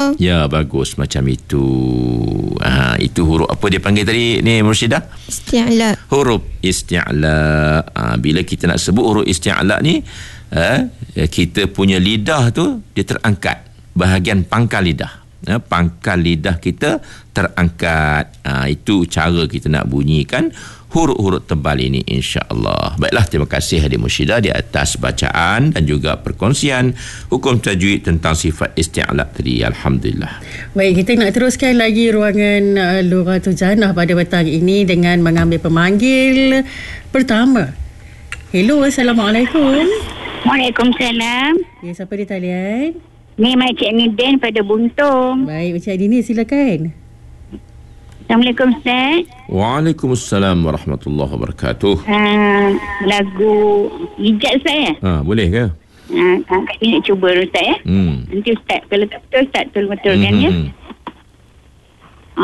Ya, bagus macam itu. Itu huruf apa dia panggil tadi ni Mursyidah? Isti'la. Huruf isti'la. Bila kita nak sebut huruf isti'la ni, kita punya lidah tu dia terangkat, bahagian pangkal lidah. Pangkal lidah kita terangkat. Itu cara kita nak bunyikan huruf-huruf tebal ini, insya-Allah. Baiklah, terima kasih Hadir Mursyidah di atas bacaan dan juga perkongsian hukum tajwid tentang sifat isti'la tadi. Alhamdulillah. Baik, kita nak teruskan lagi ruangan Lughatul Jannah pada petang ini dengan mengambil pemanggil pertama. Hello, Assalamualaikum. Waalaikumsalam. Ya, siapa di talian? Ni Makcik Nidin pada Buntung. Baik, Encik Adini, silakan. Assalamualaikum Ustaz. Waalaikumsalam warahmatullahi wabarakatuh. Lagu Hijab Ustaz ya? Boleh ke? Kami nak cuba Ustaz ya. Nanti Ustaz, kalau tak betul Ustaz tolong betulkan ya.